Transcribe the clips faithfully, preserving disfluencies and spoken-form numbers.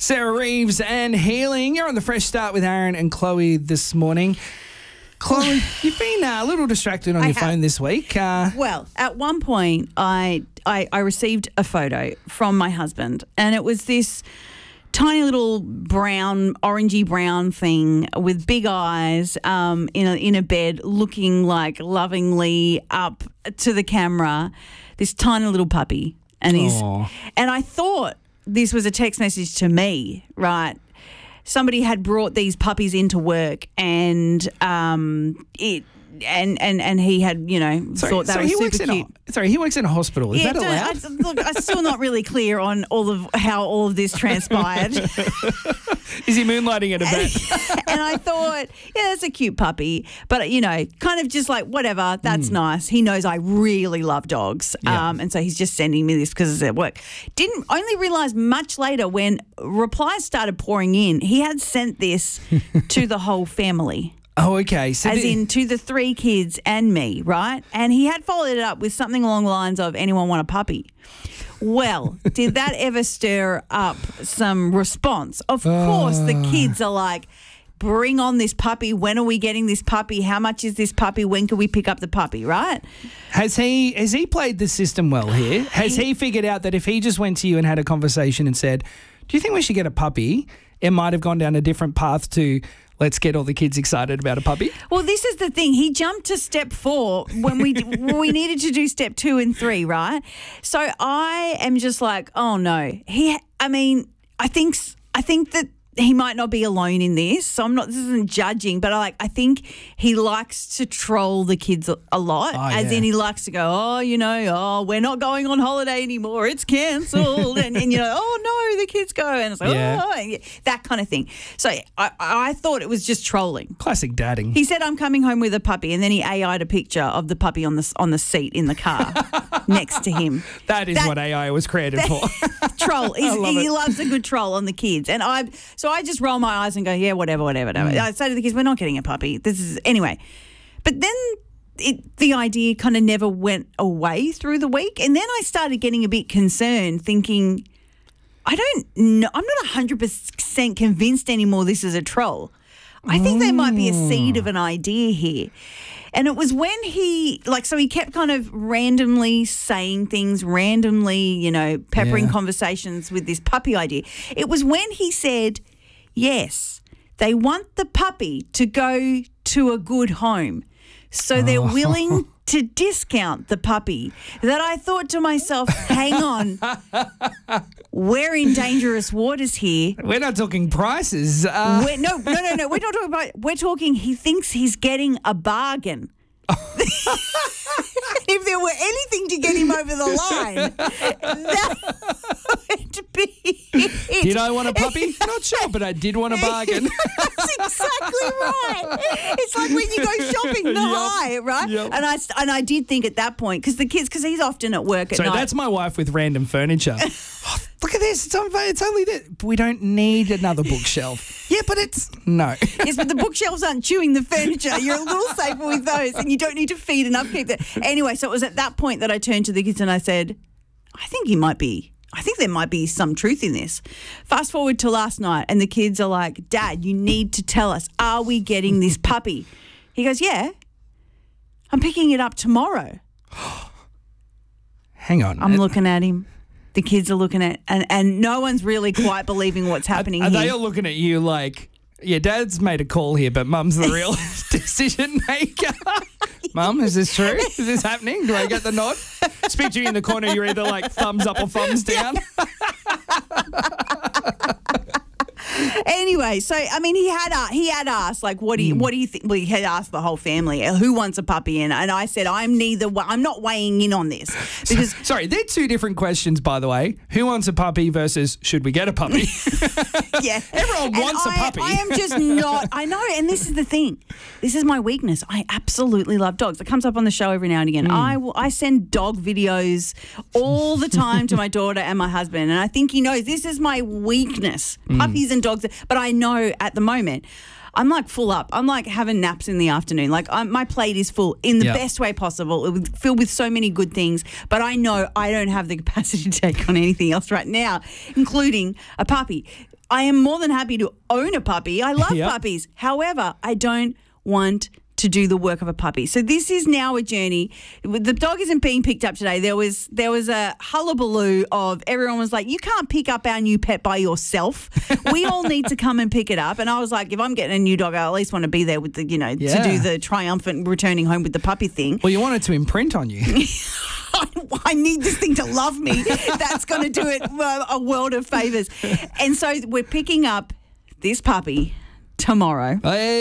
Sarah Reeves and Healing. You're on the Fresh Start with Aaron and Chloe this morning. Chloe, you've been uh, a little distracted on I your have. phone this week. Uh, Well, at one point, I, I I received a photo from my husband, and it was this tiny little brown, orangey brown thing with big eyes, um, in a in a bed, looking like lovingly up to the camera. This tiny little puppy, and he's Aw. and I thought this was a text message to me, right? Somebody had brought these puppies into work, and um, it and and and he had, you know, sorry, thought they sorry, were he super works in cute. a, sorry, he works in a hospital. Is that don't- allowed? I, look, I'm still not really clear on all of how all of this transpired. Is he moonlighting at a vet? And I thought, yeah, that's a cute puppy. But, you know, kind of just like, whatever, that's nice. He knows I really love dogs. Yeah. Um, and so he's just sending me this because it's at work. Didn't only realise much later when replies started pouring in, he had sent this to the whole family. Oh, okay. So As the- in to the three kids and me, right? And he had followed it up with something along the lines of, anyone want a puppy? Well, did that ever stir up some response? Of course, the kids are like, bring on this puppy. When are we getting this puppy? How much is this puppy? When can we pick up the puppy, right? Has he has he played the system well here? Has he figured out that if he just went to you and had a conversation and said, do you think we should get a puppy? It might have gone down a different path to let's get all the kids excited about a puppy. Well, this is the thing. He jumped to step four when we when we needed to do step two and three, right? So I am just like, oh no. He, I mean, I think I think that he might not be alone in this. So I'm not. This isn't judging, but I like. I think he likes to troll the kids a, a lot. Oh, as yeah. in, he likes to go, oh, you know, oh, we're not going on holiday anymore. It's cancelled, and, and you know, oh no, the kids go, and it's like, Yeah. oh, and yeah, that kind of thing. So I, I thought it was just trolling. Classic dadding. He said, I'm coming home with a puppy, and then he A I'd a picture of the puppy on the on the seat in the car next to him. That is that- what A I was created for. Troll. He's, love he it. loves a good troll on the kids. And I so I just roll my eyes and go, yeah, whatever, whatever, whatever. Mm. I say to the kids, we're not getting a puppy. This is anyway. But then it, the idea kind of never went away through the week. And then I started getting a bit concerned, thinking, I don't know. I'm not one hundred percent convinced anymore this is a troll. I think there might be a seed of an idea here. And it was when he, like, so he kept kind of randomly saying things, randomly, you know, peppering Yeah. conversations with this puppy idea. It was when he said, yes, they want the puppy to go to a good home. So they're Oh. willing to discount the puppy, that I thought to myself, hang on, we're in dangerous waters here. We're not talking prices. Uh, We're, no, no, no, no. We're not talking about. We're talking. He thinks he's getting a bargain. If there were anything to get him over the line, that would be it. did I want a puppy? Not sure, but I did want a bargain. That's exactly right. It's like when you go shopping, the Yep. high, right? Yep. And I and I did think at that point, because the kids, because he's often at work at So night. that's my wife with random furniture. Oh, look at this. It's, on, it's only that. We don't need another bookshelf. Yeah, but it's... No. Yes, but the bookshelves aren't chewing the furniture. You're a little safer with those, and you don't need to feed and upkeep that. Anyway, so it was at that point that I turned to the kids and I said, I think he might be, I think there might be some truth in this. Fast forward to last night, and the kids are like, Dad, you need to tell us, are we getting this puppy? He goes, yeah, I'm picking it up tomorrow. Hang on. I'm looking at him. The kids are looking at, and, and no one's really quite believing what's happening Are here. they all looking at you like, yeah, Dad's made a call here, but Mum's the real decision maker? Mum, is this true? Is this happening? Do I get the nod? It's picture you in the corner. You're either like thumbs up or thumbs down. Anyway, so I mean, he had uh, he had asked, like, what do you what do you think? Well, he had asked the whole family, uh, who wants a puppy, and and I said, I'm neither. I'm not weighing in on this because Sorry, they're two different questions, by the way. Who wants a puppy versus should we get a puppy? yeah, Everyone And wants a I- puppy. I am just not. I know, and this is the thing. This is my weakness. I absolutely love dogs. It comes up on the show every now and again. I will, I send dog videos all the time to my daughter and my husband, and I think he knows this is my weakness. Puppies and dogs, but I know at the moment I'm like full up. I'm like having naps in the afternoon. Like I'm, my plate is full in the Yep. best way possible. It would filled with so many good things, but I know I don't have the capacity to take on anything else right now, including a puppy. I am more than happy to own a puppy. I love Yep. puppies. However, I don't want to do the work of a puppy. So this is now a journey. The dog isn't being picked up today. There was there was a hullabaloo of everyone was like, you can't pick up our new pet by yourself. We all need to come and pick it up. And I was like, if I'm getting a new dog, I at least want to be there with the, you know, Yeah. to do the triumphant returning home with the puppy thing. Well, you want it to imprint on you. I need this thing to love me. That's going to do it uh, a world of favours. And so we're picking up this puppy tomorrow.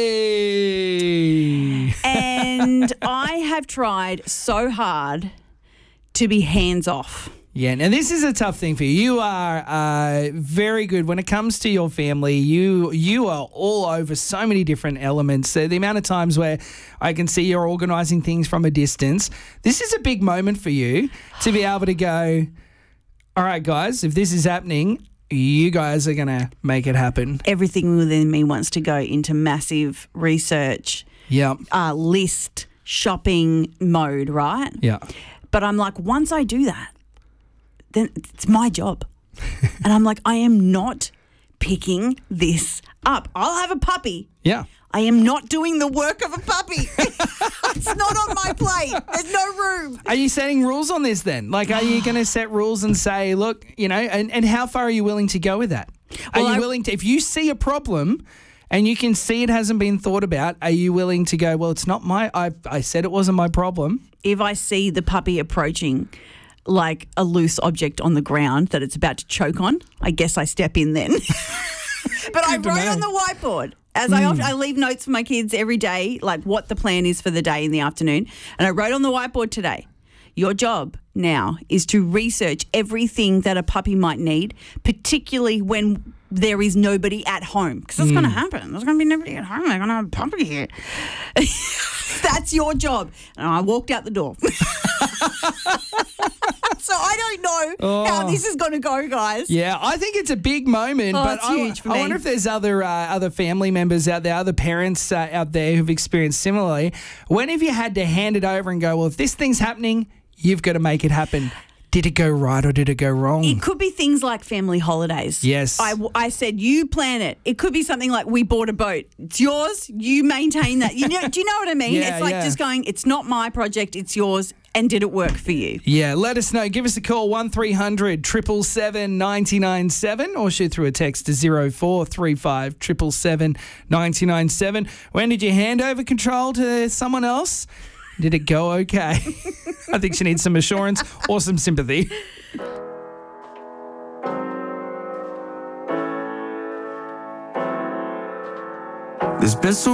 Hey. And I have tried so hard to be hands off. Yeah, now this is a tough thing for you. You are uh, very good when it comes to your family. You you are all over so many different elements. So the amount of times where I can see you're organising things from a distance, this is a big moment for you to be able to go, all right, guys, if this is happening, you guys are going to make it happen. Everything within me wants to go into massive research, Yeah. uh, list, shopping mode, right? Yeah. But I'm like, once I do that, then it's my job. And I'm like, I am not picking this up. I'll have a puppy. Yeah. I am not doing the work of a puppy. It's not on my plate. There's no room. Are you setting rules on this then? Like, are you going to set rules and say, look, you know, and, and how far are you willing to go with that? Are Well, you I- willing to, if you see a problem and you can see it hasn't been thought about, are you willing to go, well, it's not my, I, I said it wasn't my problem. If I see the puppy approaching like a loose object on the ground that it's about to choke on, I guess I step in then. But I Good to wrote know. on the whiteboard, as I often, I leave notes for my kids every day, like what the plan is for the day in the afternoon. And I wrote on the whiteboard today, your job now is to research everything that a puppy might need, particularly when there is nobody at home. Because that's going to happen. There's going to be nobody at home. They're going to have a puppy here. That's your job. And I walked out the door. So I don't know Oh. how this is going to go, guys. Yeah, I think it's a big moment, Oh, but it's I, huge for I me. wonder if there's other uh, other family members out there, other parents uh, out there who've experienced similarly. When have you had to hand it over and go, well, if this thing's happening, you've got to make it happen? Did it go right or did it go wrong? It could be things like family holidays. Yes. I, I said, you plan it. It could be something like we bought a boat. It's yours. You maintain that. You know, do you know what I mean? Yeah, it's like yeah. just going, it's not my project, it's yours. And did it work for you? Yeah, let us know. Give us a call, one three hundred, seven seven seven, nine nine seven, or shoot through a text to zero four three five, seven seven seven, nine nine seven. When did you hand over control to someone else? Did it go okay? I think she needs some assurance or some sympathy. There's been so